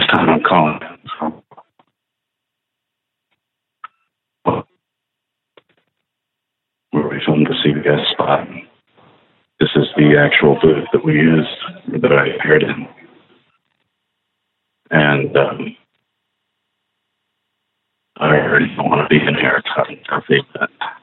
first time I'm calling. So, where we filmed the CBS spot. This is the actual booth that we used, that I appeared in. And I already don't want to be in here. It's hot and stuffy, but